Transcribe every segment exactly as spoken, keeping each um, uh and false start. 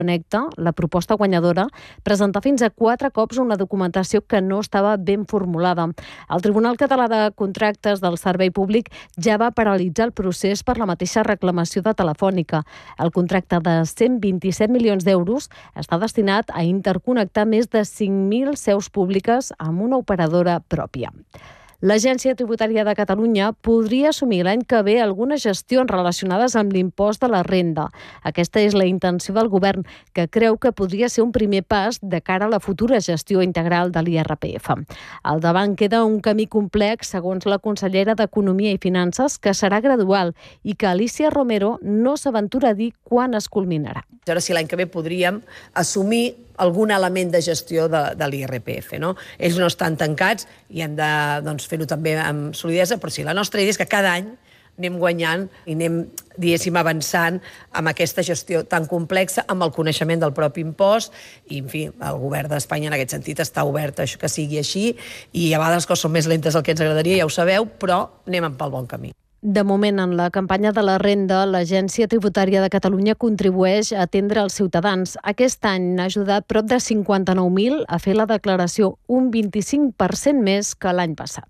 Connecta, la proposta guanyadora, presenta fins a quatre cops una documentació que no estava ben formulada. El Tribunal Català de Contractes del Servei Públic ja va paralitzar el procés per la mateixa reclamació de Telefònica. El contracte de cent vint-i-set milions d'euros està destinat a interconnectar més de cinc mil seus públiques amb una operadora pròpia. L'Agència Tributària de Catalunya podria assumir l'any que ve algunes gestions relacionades amb l'impost de la renda. Aquesta és la intenció del govern, que creu que podria ser un primer pas de cara a la futura gestió integral de l'I R P F. Al davant queda un camí complex, segons la consellera d'Economia i Finances, que serà gradual i que Alicia Romero no s'aventura a dir quan es culminarà. A veure si l'any que ve podríem assumir algun element de gestió de, de l'I R P F. No? Ells no estan tancats i hem de doncs, fer-ho també amb solidesa, però sí, la nostra idea és que cada any anem guanyant i anem, diguéssim, avançant amb aquesta gestió tan complexa, amb el coneixement del propi impost, i, en fi, el govern d'Espanya en aquest sentit està obert a que sigui així, i a vegades les coses són més lentes del que ens agradaria, ja ho sabeu, però anem pel bon camí. De moment, en la campanya de la renda, l'Agència Tributària de Catalunya contribueix a atendre els ciutadans. Aquest any ha ajudat prop de cinquanta-nou mil a fer la declaració, un vint-i-cinc per cent més que l'any passat.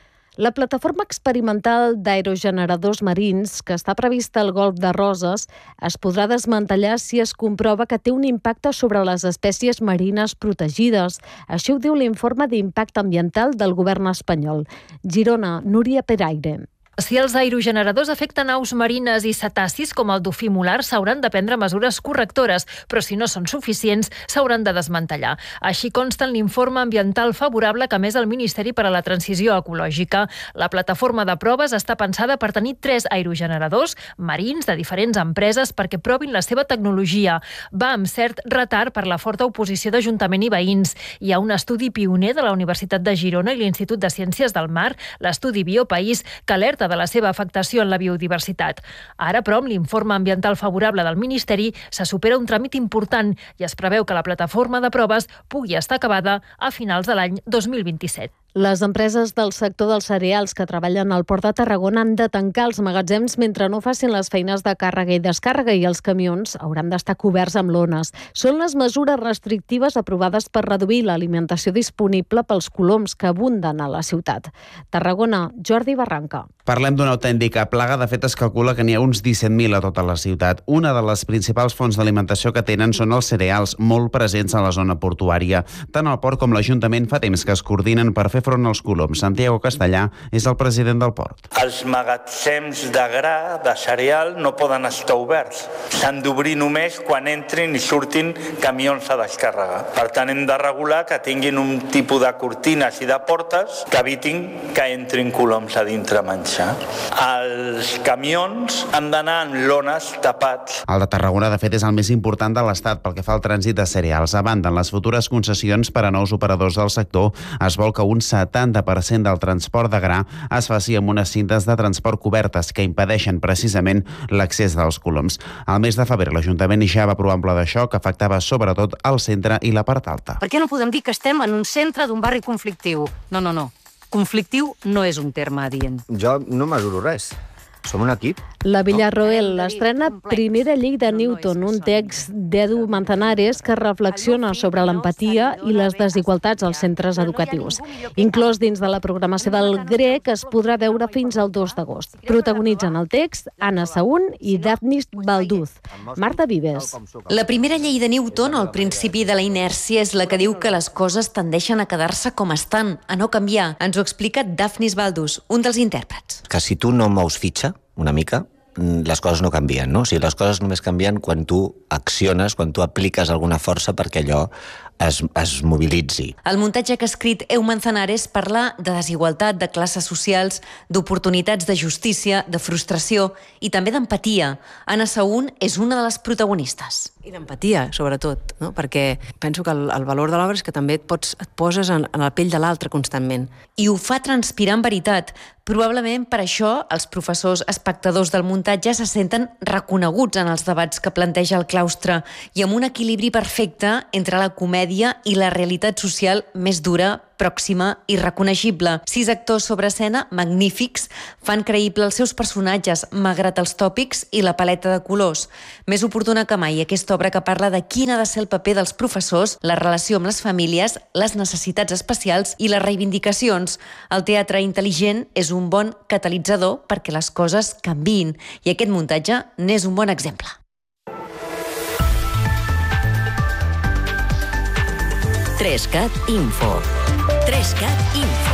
La plataforma experimental d'aerogeneradors marins, que està prevista al Golf de Roses, es podrà desmantellar si es comprova que té un impacte sobre les espècies marines protegides. Això ho diu l'informe d'impacte ambiental del govern espanyol. Girona, Núria Peraire. Si els aerogeneradors afecten aus marines i cetacis com el dofí molar, s'hauran de prendre mesures correctores, però si no són suficients, s'hauran de desmantellar. Així consta en l'informe ambiental favorable que emet el Ministeri per a la Transició Ecològica. La plataforma de proves està pensada per tenir tres aerogeneradors marins de diferents empreses perquè provin la seva tecnologia. Va amb cert retard per la forta oposició d'Ajuntament i veïns. Hi ha un estudi pioner de la Universitat de Girona i l'Institut de Ciències del Mar, l'estudi Biopaís, que alerta de la seva afectació en la biodiversitat. Ara, però, amb l'informe ambiental favorable del Ministeri, se supera un tràmit important i es preveu que la plataforma de proves pugui estar acabada a finals de l'any dos mil vint-i-set. Les empreses del sector dels cereals que treballen al Port de Tarragona han de tancar els magatzems mentre no facin les feines de càrrega i descàrrega, i els camions hauran d'estar coberts amb lones. Són les mesures restrictives aprovades per reduir l'alimentació disponible pels coloms que abunden a la ciutat. Tarragona, Jordi Barranca. Parlem d'una autèntica plaga. De fet, es calcula que n'hi ha uns disset mil a tota la ciutat. Una de les principals fonts d'alimentació que tenen són els cereals, molt presents a la zona portuària. Tant el port com l'Ajuntament fa temps que es coordinen per fer front als coloms. Santiago Castellà és el president del port. Els magatzems de gra, de cereal, no poden estar oberts. S'han d'obrir només quan entrin i surtin camions a descàrrega. Per tant, hem de regular que tinguin un tipus de cortines i de portes que evitin que entrin coloms a dintre a menjar. Els camions han d'anar amb lones tapats. El de Tarragona, de fet, és el més important de l'Estat pel que fa al trànsit de cereals. A banda, en les futures concessions per a nous operadors del sector, es vol que un setanta per cent del transport de gra es faci amb unes cintes de transport cobertes que impedeixen precisament l'accés dels coloms. Al mes de febrer, l'Ajuntament ja va aprovar un pla de xoc que afectava sobretot el centre i la part alta. Per què no podem dir que estem en un centre d'un barri conflictiu? No, no, no. Conflictiu no és un terme adient. Jo no mesuro res. Som un equip. La Villarroel estrena Primera llei de Newton, un text d'Edu Manzanares que reflexiona sobre l'empatia i les desigualtats als centres educatius. Inclòs dins de la programació del grec, es podrà veure fins al dos d'agost. Protagonitzen el text Anna Saún i Daphnis Balduz. Marta Vives. La primera llei de Newton, el principi de la inèrcia, és la que diu que les coses tendeixen a quedar-se com estan, a no canviar. Ens ho explica Daphnis Balduz, un dels intèrprets. Que si tu no mous fitxa, una mica, les coses no canvien, no? O sigui, les coses només canvien quan tu acciones, quan tu apliques alguna força perquè allò es, es mobilitzi. El muntatge que ha escrit Eu Manzanares parla de desigualtat, de classes socials, d'oportunitats, de justícia, de frustració i també d'empatia. Anna Saún és una de les protagonistes. I d'empatia, sobretot, no? Perquè penso que el, el valor de l'obra és que també et, pots, et poses en, en la pell de l'altre constantment. I ho fa transpirar en veritat. Probablement per això els professors espectadors del muntatge se senten reconeguts en els debats que planteja el claustre i amb un equilibri perfecte entre la comèdia comèdia i la realitat social més dura, pròxima i reconeixible. Sis actors sobre escena magnífics fan creïble els seus personatges, malgrat els tòpics i la paleta de colors. Més oportuna que mai aquesta obra que parla de quin ha de ser el paper dels professors, la relació amb les famílies, les necessitats especials i les reivindicacions. El teatre intel·ligent és un bon catalitzador perquè les coses canviïn i aquest muntatge n'és un bon exemple. tres cat Info. tres cat Info.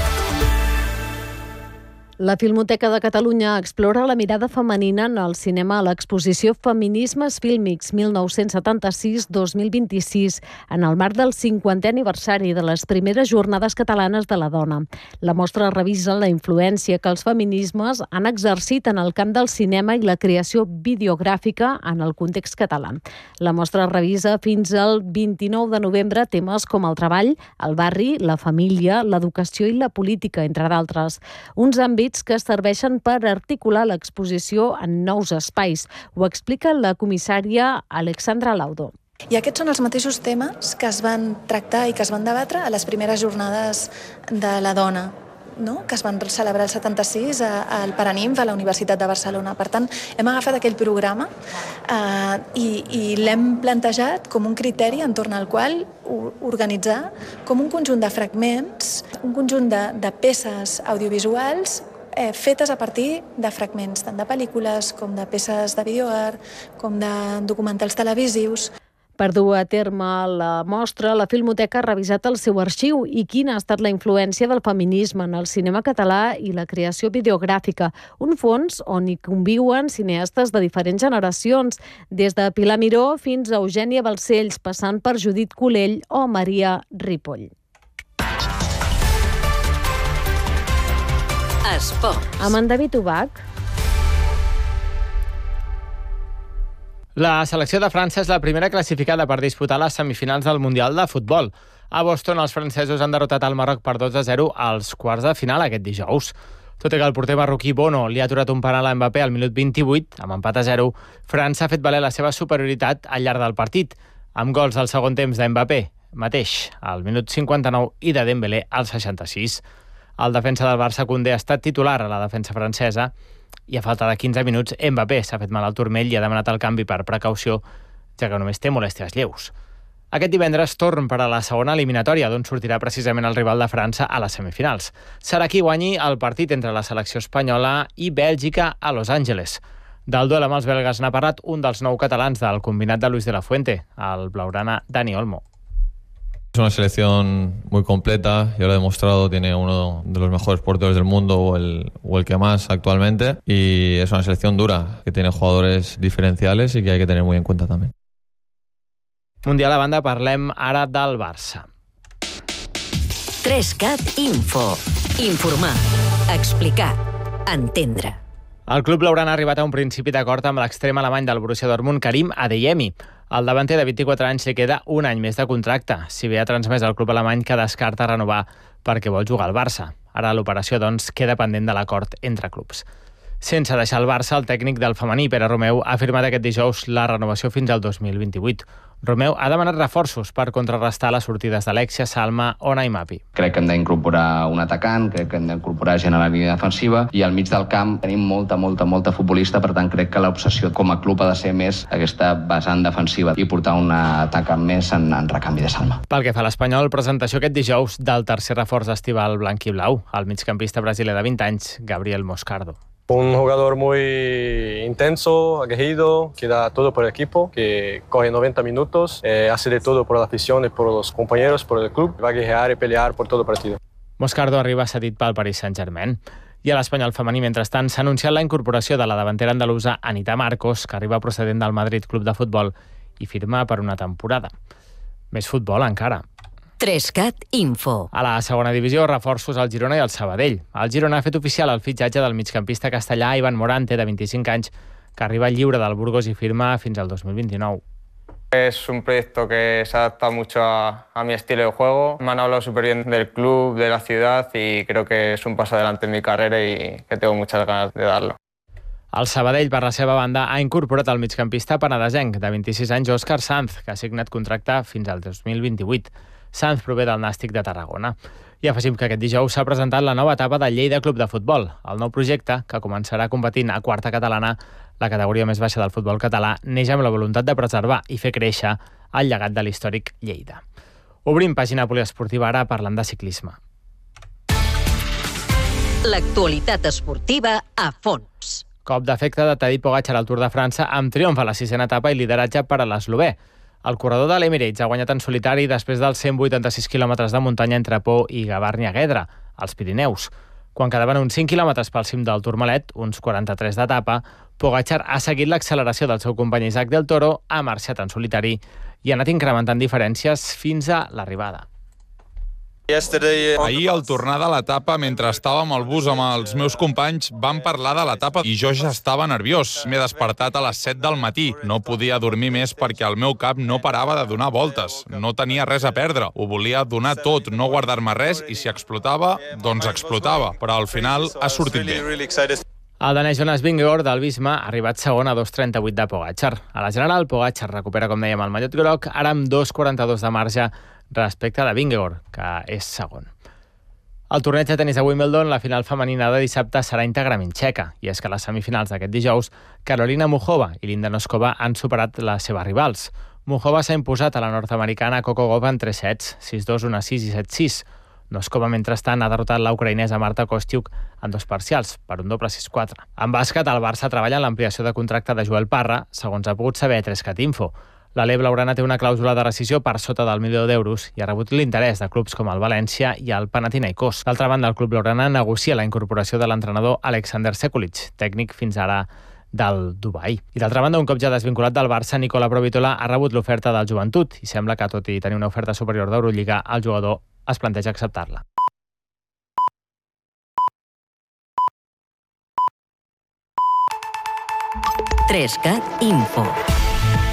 La Filmoteca de Catalunya explora la mirada femenina en el cinema a l'exposició Feminismes Fílmics mil nou-cents setanta-sis a dos mil vint-i-sis en el marc del cinquantè aniversari de les primeres jornades catalanes de la dona. La mostra revisa la influència que els feminismes han exercit en el camp del cinema i la creació videogràfica en el context català. La mostra revisa fins al vint-i-nou de novembre temes com el treball, el barri, la família, l'educació i la política, entre d'altres. Uns àmbits que serveixen per articular l'exposició en nous espais. Ho explica la comissària Alexandra Laudo. I aquests són els mateixos temes que es van tractar i que es van debatre a les primeres jornades de la dona, no? Que es van celebrar el setanta-sis al Paranimf a la Universitat de Barcelona. Per tant, hem agafat aquell programa eh, i, i l'hem plantejat com un criteri entorn al qual organitzar com un conjunt de fragments, un conjunt de, de peces audiovisuals eh, fetes a partir de fragments, tant de pel·lícules com de peces de videoart, com de documentals televisius. Per dur a terme la mostra, la Filmoteca ha revisat el seu arxiu i quina ha estat la influència del feminisme en el cinema català i la creació videogràfica, un fons on hi conviuen cineastes de diferents generacions, des de Pilar Miró fins a Eugènia Balcells, passant per Judit Colell o Maria Ripoll. Esports. Amb en David Ubach. La selecció de França és la primera classificada per disputar les semifinals del Mundial de Futbol. A Boston, els francesos han derrotat el Marroc per dos a zero als quarts de final aquest dijous. Tot i que el porter marroquí Bono li ha aturat un penal a Mbappé al minut vint-i-vuit, amb empat a zero, França ha fet valer la seva superioritat al llarg del partit, amb gols al segon temps d'Mbappé mateix, al minut cinquanta-nou, i de Dembélé al seixanta-sis. El defensa del Barça, Koundé, ha estat titular a la defensa francesa i a falta de quinze minuts Mbappé s'ha fet mal al turmell i ha demanat el canvi per precaució, ja que només té molèsties lleus. Aquest divendres torn per a la segona eliminatòria, d'on sortirà precisament el rival de França a les semifinals. Serà qui guanyi el partit entre la selecció espanyola i Bèlgica a Los Angeles. Del duel amb els belgues n'ha parlat un dels nou catalans del combinat de Luis de la Fuente, el blaugrana Dani Olmo. Es una selección muy completa, ya lo ha demostrado, tiene uno de los mejores porteros del mundo o el, o el que más actualmente, y es una selección dura, que tiene jugadores diferenciales y que hay que tener muy en cuenta también. Mundial a banda, parlem ara del Barça. tres cat Info. Informar, explicar, entendre. El club blaugrana ha arribat a un principi d'acord amb l'extrem alemany del Borussia Dortmund, Karim Adeyemi. Al davanter de vint-i-quatre anys li queda un any més de contracte, si bé ha transmès al club alemany que descarta renovar perquè vol jugar al Barça. Ara l'operació, doncs, queda pendent de l'acord entre clubs. Sense deixar el Barça, el tècnic del femení, Pere Romeu, ha firmat aquest dijous la renovació fins al dos mil vint-i-vuit. Romeu ha demanat reforços per contrarrestar les sortides d'Alexia, Salma o Naimapi. Crec que hem d'incorporar un atacant, crec que hem d'incorporar gent a la línia defensiva i al mig del camp tenim molta, molta, molta futbolista, per tant crec que l'obsessió com a club ha de ser més aquesta vessant defensiva i portar un atacant més en, en recanvi de Salma. Pel que fa a l'Espanyol, presentació aquest dijous del tercer reforç estival blanc i blau, el migcampista brasiler de vint anys, Gabriel Moscardo. Un jugador muy intenso, aguerrido, que da todo por el equipo, que corre noventa minutos, eh, hace de todo por la afición y por los compañeros, por el club. Va a guerrear y pelear por todo el partido. Moscardo arriba cedit pel Paris Saint-Germain. I a l'Espanyol femení, mentrestant, s'ha anunciat la incorporació de la davantera andalusa Anita Marcos, que arriba procedent del Madrid Club de Futbol i firma per una temporada. Més futbol encara. tres cat Info. A la segona divisió, reforços al Girona i al Sabadell. El Girona ha fet oficial el fitxatge del migcampista castellà Ivan Morante, de vint-i-cinc anys, que arriba lliure del Burgos i firma fins al dos mil vint-i-nou. Es un proyecto que se adapta mucho a, a mi estilo de juego. Me han hablado súper bien del club, de la ciudad y creo que es un paso adelante en mi carrera y que tengo muchas ganas de darlo. El Sabadell, per la seva banda, ha incorporat el migcampista penedesenc de vint-i-sis anys, Òscar Sanz, que ha signat contracte fins al dos mil vint-i-vuit. Sanz prové del Nàstic de Tarragona. I afegim que aquest dijous s'ha presentat la nova etapa del Lleida Club de Futbol, el nou projecte, que començarà competint a quarta catalana, la categoria més baixa del futbol català, neix amb la voluntat de preservar i fer créixer el llegat de l'històric Lleida. Obrim pàgina poliesportiva ara parlant de ciclisme. L'actualitat esportiva a fons. Cop d'efecte de Tadej Pogačar al Tour de França amb triomf a la sisena etapa i lideratge per a l'eslovè. El corredor de l'Emirates ha guanyat en solitari després dels cent vuitanta-sis quilòmetres de muntanya entre Pau i Gavarnia-Ghedra, als Pirineus. Quan quedaven uns cinc quilòmetres pel cim del Tourmalet, uns quaranta-tres d'etapa, Pogačar ha seguit l'acceleració del seu company Isaac del Toro, ha marxat en solitari i ha anat incrementant diferències fins a l'arribada. Ahir, al tornar de l'etapa, mentre estàvem al bus amb els meus companys, vam parlar de l'etapa i jo ja estava nerviós. M'he despertat a les set del matí. No podia dormir més perquè el meu cap no parava de donar voltes. No tenia res a perdre. Ho volia donar tot, no guardar-me res, i si explotava, doncs explotava. Però al final ha sortit bé. El danès Jonas Vingegaard del Visma ha arribat segon a dos trenta-vuit de Pogačar. A la general, Pogačar recupera, com dèiem, el mallot groc, ara amb dos quaranta-dos de marge respecte de Vingegaard, que és segon. Al torneig de tenis de Wimbledon, la final femenina de dissabte serà íntegrament txeca, i és que les semifinals d'aquest dijous, Karolina Muchova i Linda Noskova han superat les seves rivals. Muchova s'ha imposat a la nord-americana Coco Gauff en tres sets, sis dos, un sis i set sis. Noskova, mentrestant, ha derrotat la ucraïnesa Marta Kostyuk en dos parcials, per un doble sis quatre. En bàsquet, el Barça treballa en l'ampliació de contracte de Joel Parra, segons ha pogut saber tres cat info. L'Ale Blaugrana té una clàusula de rescissió per sota del milió d'euros i ha rebut l'interès de clubs com el València i el Panathinaikos. D'altra banda, el club blaugrana negocia la incorporació de l'entrenador Alexander Sekulic, tècnic fins ara del Dubai. I d'altra banda, un cop ja desvinculat del Barça, Nicola Provitola ha rebut l'oferta del Joventut i sembla que, tot i tenir una oferta superior d'Eurolliga, el jugador es planteja acceptar-la. tres cat Info.